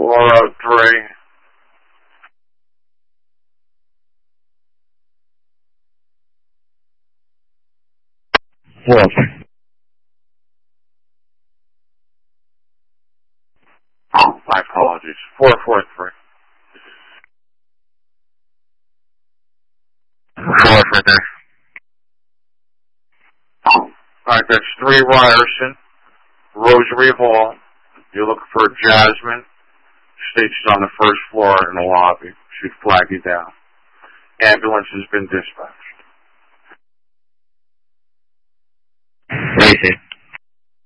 403. 403. My apologies. 443. 443. Alright, that's 3 Ryerson, Rosary Hall. You're looking for Jasmine. Stationed on the first floor in the lobby. Should flag you down. Ambulance has been dispatched. Racing.